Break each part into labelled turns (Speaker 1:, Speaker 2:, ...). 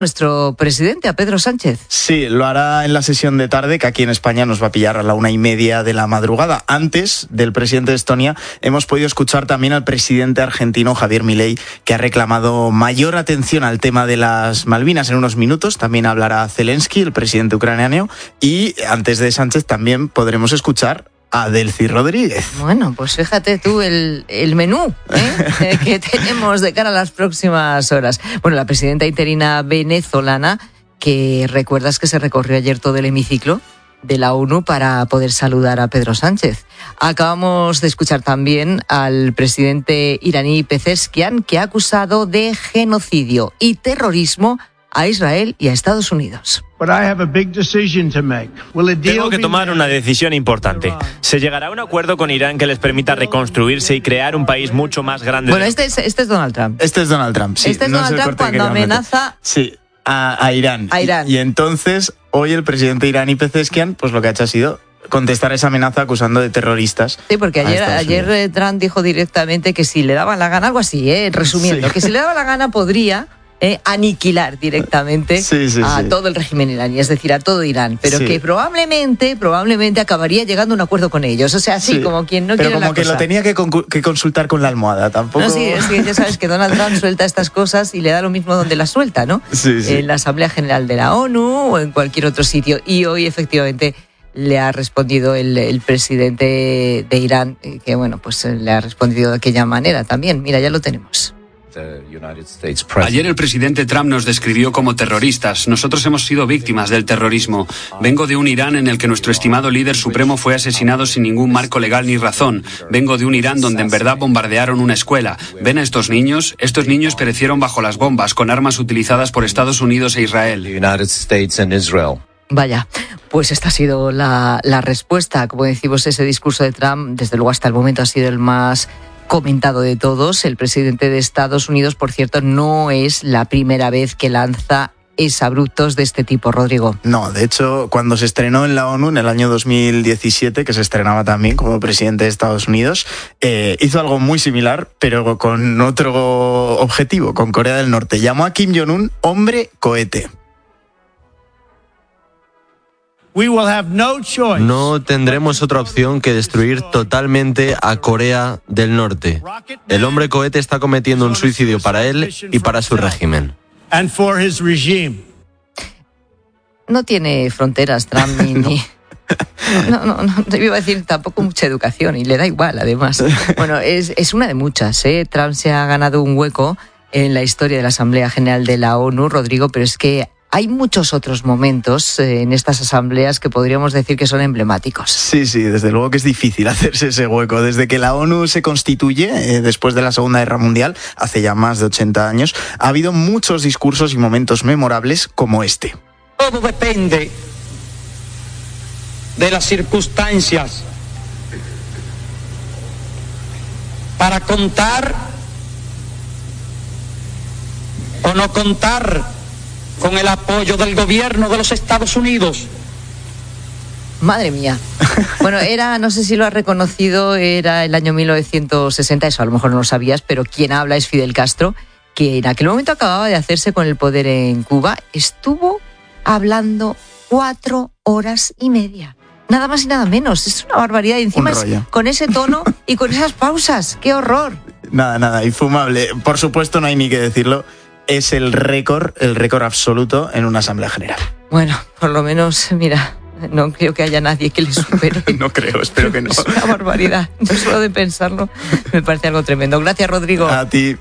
Speaker 1: nuestro presidente, a Pedro Sánchez.
Speaker 2: Sí, lo hará en la sesión de tarde, que aquí en España nos va a pillar a la 1:30 de la madrugada. Antes del presidente de Estonia, hemos podido escuchar también al presidente argentino, Javier Milei, que ha reclamado mayor atención al tema de las Malvinas. En unos minutos también hablará Zelensky, el presidente ucraniano, y antes de Sánchez también podremos escuchar a Delcy Rodríguez.
Speaker 1: Bueno, pues fíjate tú el menú que tenemos de cara a las próximas horas. Bueno, la presidenta interina venezolana, que recuerdas que se recorrió ayer todo el hemiciclo de la ONU para poder saludar a Pedro Sánchez. Acabamos de escuchar también al presidente iraní Pezeshkian, que ha acusado de genocidio y terrorismo a Israel y a Estados Unidos.
Speaker 3: Tengo que tomar una decisión importante. ¿Se llegará a un acuerdo con Irán que les permita reconstruirse y crear un país mucho más grande?
Speaker 1: Bueno, este es Donald Trump.
Speaker 2: Este es Donald Trump, sí.
Speaker 1: Este es Donald Trump cuando amenaza...
Speaker 2: Sí, a Irán.
Speaker 1: A Irán.
Speaker 2: Y entonces, hoy el presidente iraní Pezeshkian, pues lo que ha hecho ha sido contestar esa amenaza acusando de terroristas.
Speaker 1: Sí, porque ayer Trump dijo directamente que si le daba la gana, algo así, resumiendo, sí, que si le daba la gana podría aniquilar directamente a todo el régimen iraní, es decir, a todo Irán, pero que probablemente acabaría llegando a un acuerdo con ellos, o sea, así como quien no quiere la cosa.
Speaker 2: Pero como que lo tenía que consultar con la almohada, tampoco...
Speaker 1: No, sí, es que ya sabes que Donald Trump suelta estas cosas y le da lo mismo donde las suelta, ¿no?
Speaker 2: Sí.
Speaker 1: En la Asamblea General de la ONU o en cualquier otro sitio, y hoy efectivamente le ha respondido el presidente de Irán, que bueno, pues le ha respondido de aquella manera también. Mira, ya lo tenemos.
Speaker 4: Ayer el presidente Trump nos describió como terroristas. Nosotros hemos sido víctimas del terrorismo. Vengo de un Irán en el que nuestro estimado líder supremo fue asesinado sin ningún marco legal ni razón. Vengo de un Irán donde en verdad bombardearon una escuela. ¿Ven a estos niños? Estos niños perecieron bajo las bombas con armas utilizadas por Estados Unidos e Israel.
Speaker 1: Vaya, pues esta ha sido la respuesta. Como decimos, ese discurso de Trump, desde luego hasta el momento ha sido el más comentado de todos. El presidente de Estados Unidos, por cierto, no es la primera vez que lanza exabruptos de este tipo, Rodrigo.
Speaker 2: No, de hecho, cuando se estrenó en la ONU en el año 2017, que se estrenaba también como presidente de Estados Unidos, hizo algo muy similar, pero con otro objetivo, con Corea del Norte. Llamó a Kim Jong-un hombre cohete.
Speaker 5: No tendremos otra opción que destruir totalmente a Corea del Norte. El hombre cohete está cometiendo un suicidio para él y para su régimen.
Speaker 1: No tiene fronteras, Trump, ni... No, iba a decir tampoco mucha educación, y le da igual, además. Bueno, es una de muchas, Trump se ha ganado un hueco en la historia de la Asamblea General de la ONU, Rodrigo, pero es que hay muchos otros momentos en estas asambleas que podríamos decir que son emblemáticos.
Speaker 2: Sí, desde luego que es difícil hacerse ese hueco. Desde que la ONU se constituye, después de la Segunda Guerra Mundial, hace ya más de 80 años, ha habido muchos discursos y momentos memorables como este.
Speaker 6: Todo depende de las circunstancias. Para contar o no contar con el apoyo del gobierno de los Estados Unidos.
Speaker 1: Madre mía. Bueno, no sé si lo has reconocido, era el año 1960, eso a lo mejor no lo sabías, pero quien habla es Fidel Castro, que en aquel momento acababa de hacerse con el poder en Cuba. Estuvo hablando 4 horas y media. Nada más y nada menos. Es una barbaridad. Y encima es con ese tono y con esas pausas. ¡Qué horror!
Speaker 2: Nada, infumable. Por supuesto, no hay ni que decirlo. Es el récord absoluto en una asamblea general.
Speaker 1: Bueno, por lo menos, mira, no creo que haya nadie que le supere.
Speaker 2: No creo, espero que no.
Speaker 1: Es una barbaridad. Yo solo de pensarlo me parece algo tremendo. Gracias, Rodrigo.
Speaker 2: A ti.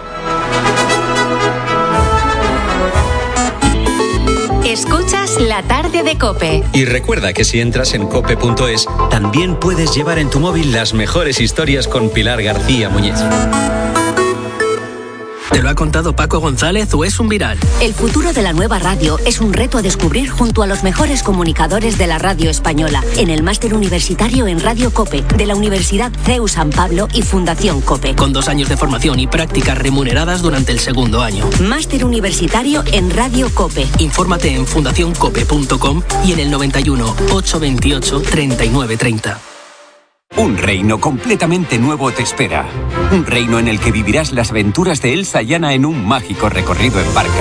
Speaker 7: Escuchas La Tarde de COPE.
Speaker 8: Y recuerda que si entras en cope.es, también puedes llevar en tu móvil las mejores historias con Pilar García Muñiz.
Speaker 9: ¿Te lo ha contado Paco González o es un viral?
Speaker 7: El futuro de la nueva radio es un reto a descubrir junto a los mejores comunicadores de la radio española en el máster universitario en Radio COPE de la Universidad CEU San Pablo y Fundación COPE.
Speaker 9: Con 2 años de formación y prácticas remuneradas durante el segundo año.
Speaker 7: Máster universitario en Radio COPE.
Speaker 9: Infórmate en fundacioncope.com y en el 91 828 3930.
Speaker 10: Un reino completamente nuevo te espera. Un reino en el que vivirás las aventuras de Elsa y Anna en un mágico recorrido en barca.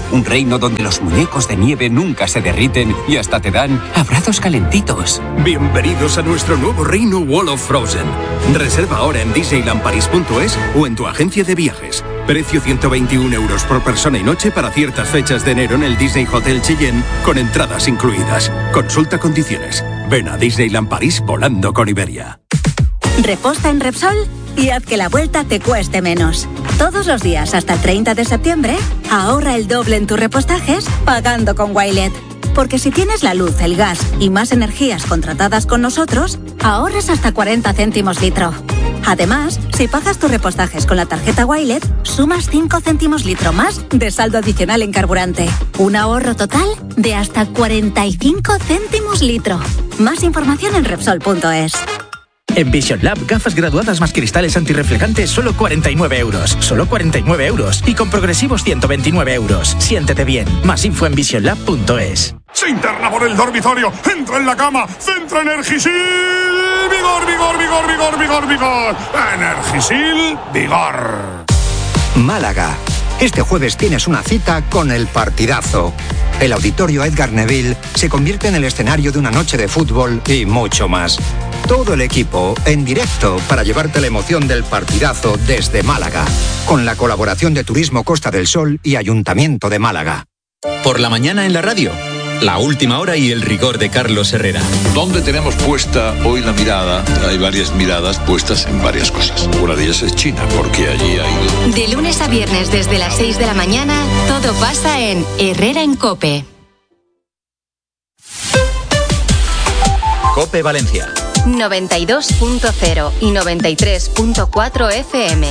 Speaker 10: Un reino donde los muñecos de nieve nunca se derriten y hasta te dan abrazos calentitos.
Speaker 11: Bienvenidos a nuestro nuevo reino Wall of Frozen. Reserva ahora en disneylandparis.es o en tu agencia de viajes. Precio 121 euros por persona y noche para ciertas fechas de enero en el Disney Hotel Cheyenne, con entradas incluidas. Consulta condiciones. Ven a Disneyland París volando con Iberia.
Speaker 12: Reposta en Repsol y haz que la vuelta te cueste menos. Todos los días hasta el 30 de septiembre, ahorra el doble en tus repostajes pagando con Wilet. Porque si tienes la luz, el gas y más energías contratadas con nosotros, ahorras hasta 40 céntimos litro. Además, si pagas tus repostajes con la tarjeta Wilet, sumas 5 céntimos litro más de saldo adicional en carburante. Un ahorro total de hasta 45 céntimos litro. Más información en Repsol.es.
Speaker 13: En Vision Lab, gafas graduadas más cristales antirreflejantes, solo 49 euros. Solo 49 euros. Y con progresivos 129 euros. Siéntete bien. Más info en visionlab.es.
Speaker 14: Se interna por el dormitorio. Entra en la cama. Centra Energisil. Vigor, vigor, vigor, vigor, vigor, vigor. Energisil, vigor.
Speaker 15: Málaga. Este jueves tienes una cita con el partidazo. El Auditorio Edgar Neville se convierte en el escenario de una noche de fútbol y mucho más. Todo el equipo en directo para llevarte la emoción del partidazo desde Málaga, con la colaboración de Turismo Costa del Sol y Ayuntamiento de Málaga.
Speaker 8: Por la mañana en la radio, la última hora y el rigor de Carlos Herrera.
Speaker 16: ¿Dónde tenemos puesta hoy la mirada? Hay varias miradas puestas en varias cosas. Una de ellas es China, porque allí hay...
Speaker 17: De lunes a viernes desde las 6 de la mañana, todo pasa en Herrera en COPE.
Speaker 8: COPE Valencia.
Speaker 17: 92.0 y 93.4 FM.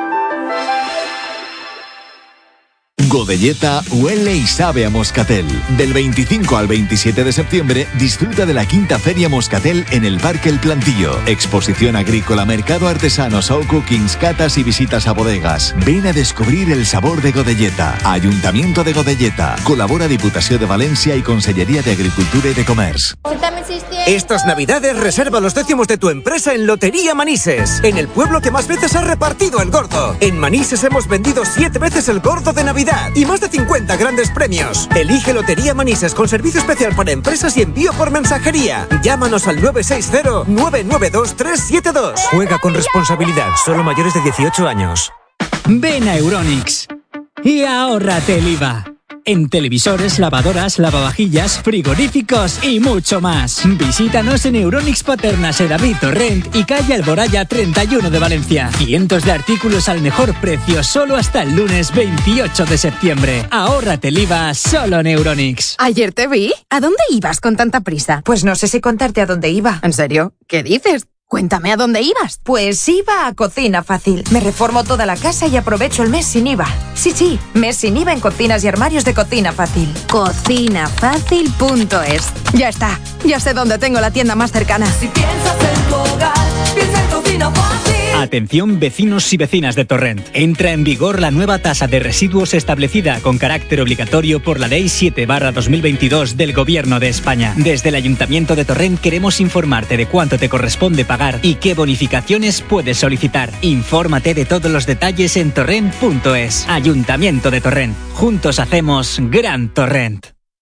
Speaker 18: Godelleta huele y sabe a Moscatel. Del 25 al 27 de septiembre disfruta de la quinta Feria Moscatel en el Parque El Plantillo. Exposición agrícola, mercado artesano, show cookings, catas y visitas a bodegas. Ven a descubrir el sabor de Godelleta. Ayuntamiento de Godelleta. Colabora Diputació de Valencia y Consellería de Agricultura y de Comerç.
Speaker 19: Estas navidades reserva los décimos de tu empresa en Lotería Manises, en el pueblo que más veces ha repartido el gordo. En Manises hemos vendido 7 veces el gordo de Navidad y más de 50 grandes premios. Elige Lotería Manises con servicio especial para empresas y envío por mensajería. Llámanos al 960-992-372. Juega con responsabilidad, solo mayores de 18 años.
Speaker 20: Ven a Euronics y ahórrate el IVA. En televisores, lavadoras, lavavajillas, frigoríficos y mucho más. Visítanos en Euronics Paterna Sedaví Torrent y calle Alboraya 31 de Valencia. Cientos de artículos al mejor precio solo hasta el lunes 28 de septiembre. Ahórrate el IVA solo en Euronics.
Speaker 21: Ayer te vi. ¿A dónde ibas con tanta prisa?
Speaker 22: Pues no sé si contarte a dónde iba.
Speaker 21: ¿En serio? ¿Qué dices? Cuéntame a dónde ibas.
Speaker 22: Pues iba a Cocina Fácil. Me reformo toda la casa y aprovecho el mes sin IVA. Sí, mes sin IVA en cocinas y armarios de Cocina Fácil.
Speaker 21: Cocinafácil.es. Ya está. Ya sé dónde tengo la tienda más cercana.
Speaker 23: Si piensas en tu hogar, piensa en Cocina Fácil.
Speaker 20: Atención vecinos y vecinas de Torrent. Entra en vigor la nueva tasa de residuos establecida con carácter obligatorio por la Ley 7/2022 del Gobierno de España. Desde el Ayuntamiento de Torrent queremos informarte de cuánto te corresponde pagar y qué bonificaciones puedes solicitar. Infórmate de todos los detalles en torrent.es. Ayuntamiento de Torrent. Juntos hacemos Gran Torrent.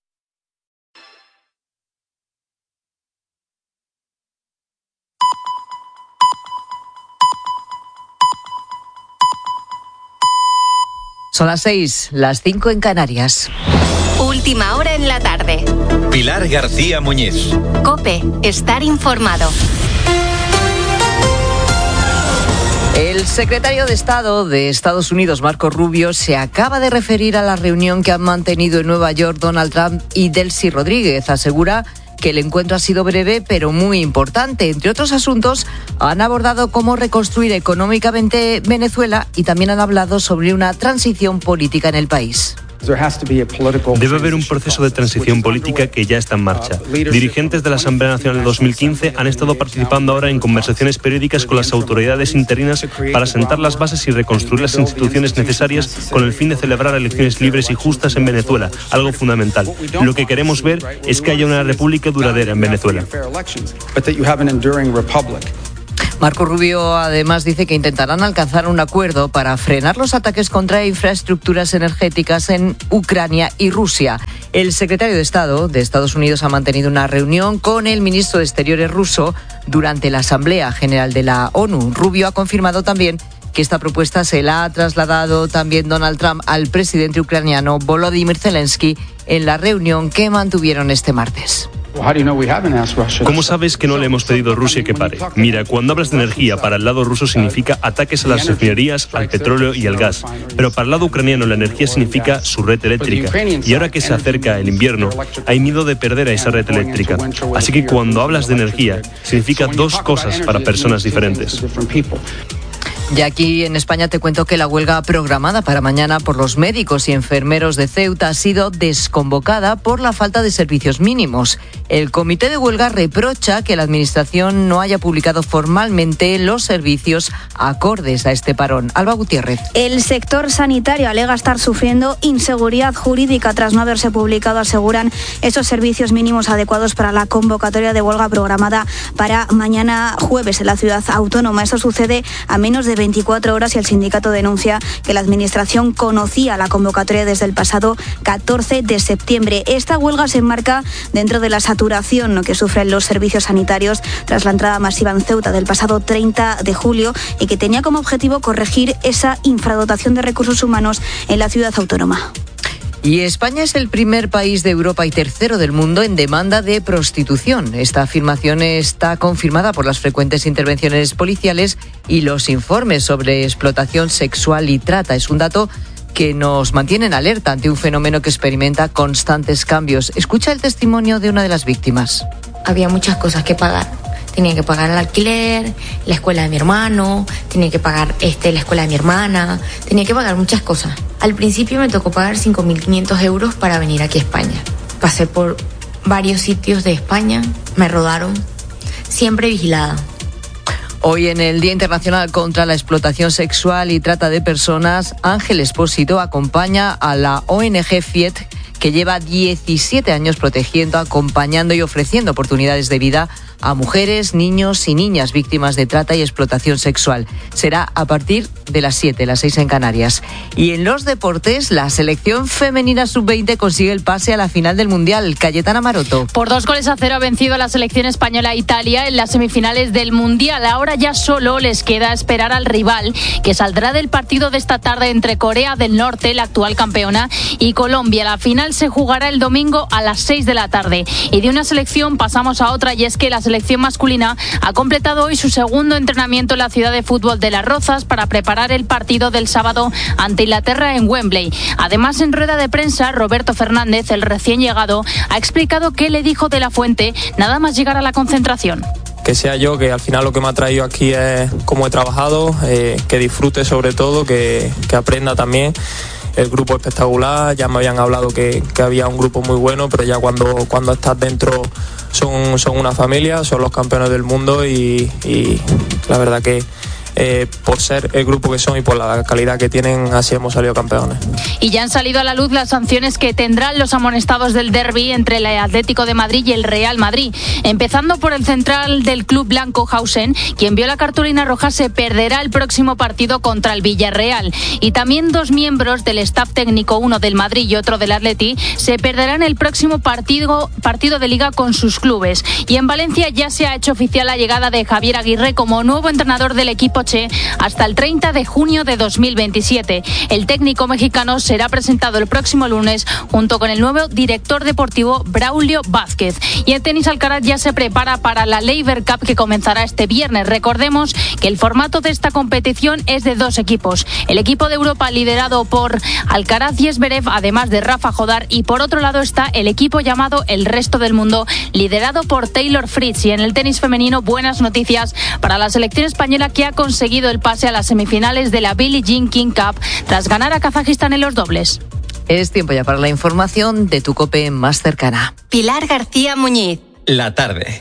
Speaker 1: Son las 6, las 5 en Canarias.
Speaker 17: Última hora en la tarde.
Speaker 8: Pilar García Muñiz.
Speaker 17: COPE, estar informado.
Speaker 1: El secretario de Estado de Estados Unidos, Marco Rubio, se acaba de referir a la reunión que han mantenido en Nueva York Donald Trump y Delcy Rodríguez. Asegura que el encuentro ha sido breve pero muy importante. Entre otros asuntos, han abordado cómo reconstruir económicamente Venezuela y también han hablado sobre una transición política en el país.
Speaker 24: Debe haber un proceso de transición política que ya está en marcha. Dirigentes de la Asamblea Nacional de 2015 han estado participando ahora en conversaciones periódicas con las autoridades interinas para sentar las bases y reconstruir las instituciones necesarias con el fin de celebrar elecciones libres y justas en Venezuela, algo fundamental. Lo que queremos ver es que haya una república duradera en Venezuela.
Speaker 1: Marco Rubio además dice que intentarán alcanzar un acuerdo para frenar los ataques contra infraestructuras energéticas en Ucrania y Rusia. El secretario de Estado de Estados Unidos ha mantenido una reunión con el ministro de Exteriores ruso durante la Asamblea General de la ONU. Rubio ha confirmado también que esta propuesta se la ha trasladado también Donald Trump al presidente ucraniano Volodymyr Zelensky en la reunión que mantuvieron este martes.
Speaker 24: ¿Cómo sabes que no le hemos pedido a Rusia que pare? Mira, cuando hablas de energía, para el lado ruso significa ataques a las refinerías, al petróleo y al gas. Pero para el lado ucraniano la energía significa su red eléctrica. Y ahora que se acerca el invierno, hay miedo de perder a esa red eléctrica. Así que cuando hablas de energía, significa dos cosas para personas diferentes.
Speaker 1: Y aquí en España te cuento que la huelga programada para mañana por los médicos y enfermeros de Ceuta ha sido desconvocada por la falta de servicios mínimos. El comité de huelga reprocha que la Administración no haya publicado formalmente los servicios acordes a este parón. Alba Gutiérrez.
Speaker 3: El sector sanitario alega estar sufriendo inseguridad jurídica tras no haberse publicado, aseguran, esos servicios mínimos adecuados para la convocatoria de huelga programada para mañana jueves en la ciudad autónoma. Eso sucede a menos de 24 horas y el sindicato denuncia que la Administración conocía la convocatoria desde el pasado 14 de septiembre. Esta huelga se enmarca dentro de la saturación que sufren los servicios sanitarios tras la entrada masiva en Ceuta del pasado 30 de julio y que tenía como objetivo corregir esa infradotación de recursos humanos en la ciudad autónoma.
Speaker 1: Y España es el primer país de Europa y tercero del mundo en demanda de prostitución. Esta afirmación está confirmada por las frecuentes intervenciones policiales y los informes sobre explotación sexual y trata. Es un dato que nos mantiene en alerta ante un fenómeno que experimenta constantes cambios. Escucha el testimonio de una de las víctimas.
Speaker 4: Había muchas cosas que pagar. Tenía que pagar el alquiler, la escuela de mi hermano, tenía que pagar la escuela de mi hermana, tenía que pagar muchas cosas. Al principio me tocó pagar 5.500 euros para venir aquí a España. Pasé por varios sitios de España, me rodaron, siempre vigilada.
Speaker 1: Hoy en el Día Internacional contra la Explotación Sexual y Trata de Personas, Ángel Espósito acompaña a la ONG FIET, que lleva 17 años protegiendo, acompañando y ofreciendo oportunidades de vida a mujeres, niños y niñas víctimas de trata y explotación sexual. Será a partir de las 7, las 6 en Canarias. Y en los deportes, la selección femenina sub-20 consigue el pase a la final del Mundial. Cayetana Maroto.
Speaker 5: Por 2-0 ha vencido a la selección española a Italia en las semifinales del Mundial. Ahora ya solo les queda esperar al rival, que saldrá del partido de esta tarde entre Corea del Norte, la actual campeona, y Colombia. La final se jugará el domingo a las 6 de la tarde. Y de una selección pasamos a otra, y es que la selección masculina ha completado hoy su segundo entrenamiento en la ciudad de fútbol de Las Rozas para preparar el partido del sábado ante Inglaterra en Wembley. Además, en rueda de prensa, Roberto Fernández, el recién llegado, ha explicado qué le dijo De la Fuente nada más llegar a la concentración.
Speaker 6: Que sea yo, que al final lo que me ha traído aquí es cómo he trabajado, que disfrute sobre todo, que aprenda también. El grupo espectacular, ya me habían hablado que había un grupo muy bueno, pero ya cuando estás dentro son una familia, son los campeones del mundo y la verdad que por ser el grupo que son y por la calidad que tienen, así hemos salido campeones.
Speaker 5: Y ya han salido a la luz las sanciones que tendrán los amonestados del derbi entre el Atlético de Madrid y el Real Madrid. Empezando por el central del club blanco, Hausen, quien vio la cartulina roja, se perderá el próximo partido contra el Villarreal. Y también 2 miembros del staff técnico, uno del Madrid y otro del Atleti, se perderán el próximo partido de Liga con sus clubes. Y en Valencia ya se ha hecho oficial la llegada de Javier Aguirre como nuevo entrenador del equipo hasta el 30 de junio de 2027. El técnico mexicano será presentado el próximo lunes junto con el nuevo director deportivo Braulio Vázquez. Y el tenis Alcaraz ya se prepara para la Laver Cup que comenzará este viernes. Recordemos que el formato de esta competición es de 2 equipos. El equipo de Europa liderado por Alcaraz y Zverev, además de Rafa Jodar, y por otro lado está el equipo llamado El Resto del Mundo, liderado por Taylor Fritz. Y en el tenis femenino, buenas noticias para la selección española, que ha conseguido el pase a las semifinales de la Billie Jean King Cup tras ganar a Kazajistán en los dobles.
Speaker 1: Es tiempo ya para la información de tu COPE más cercana.
Speaker 17: Pilar García Muñiz.
Speaker 25: La tarde.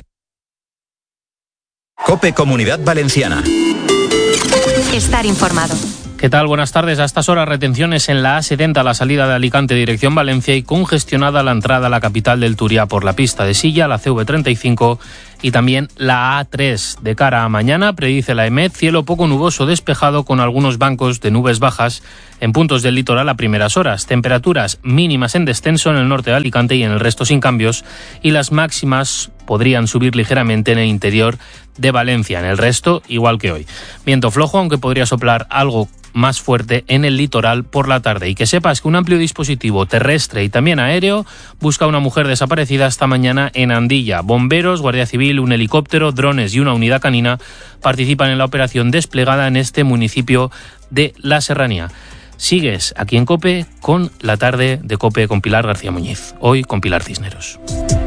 Speaker 25: COPE Comunidad Valenciana.
Speaker 17: Estar informado.
Speaker 26: ¿Qué tal? Buenas tardes. A estas horas, retenciones en la A70 a la salida de Alicante dirección Valencia y congestionada la entrada a la capital del Turia por la pista de Silla, la CV35 y también la A3. De cara a mañana, predice la EMET cielo poco nuboso despejado con algunos bancos de nubes bajas en puntos del litoral a primeras horas. Temperaturas mínimas en descenso en el norte de Alicante y en el resto sin cambios, y las máximas podrían subir ligeramente en el interior de Valencia. En el resto, igual que hoy. Viento flojo, aunque podría soplar algo más fuerte en el litoral por la tarde. Y que sepas que un amplio dispositivo terrestre y también aéreo busca a una mujer desaparecida esta mañana en Andilla. Bomberos, Guardia Civil, un helicóptero, drones y una unidad canina participan en la operación desplegada en este municipio de La Serranía. Sigues aquí en COPE con la tarde de COPE con Pilar García Muñiz. Hoy con Pilar Cisneros.